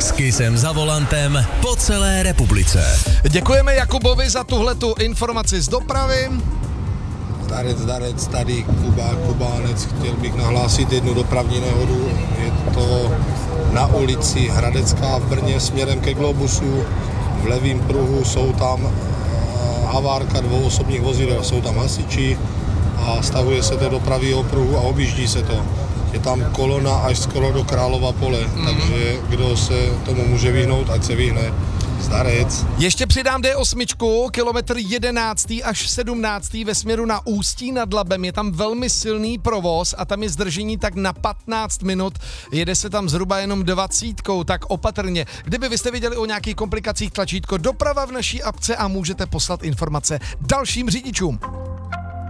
S Kissem za volantem po celé republice. Děkujeme Jakubovi za tuhletu informaci z dopravy. Zdarec, tady Kubánec, chtěl bych nahlásit jednu dopravní nehodu. Je to na ulici Hradecká v Brně směrem ke Globusu. V levém pruhu jsou tam havárka dvou osobních vozidel, jsou tam hasiči a stahuje se to do pravého pruhu a objíždí se to. Je tam kolona až skoro do Králova pole, takže kdo se tomu může vyhnout, ať se vyhne. Zdarec. Ještě přidám D8, kilometr 11. až 17. ve směru na Ústí nad Labem. Je tam velmi silný provoz a tam je zdržení tak na 15 minut. Jede se tam zhruba jenom 20, tak opatrně. Kdyby vy jste viděli o nějakých komplikacích, tlačítko doprava v naší apce a můžete poslat informace dalším řidičům.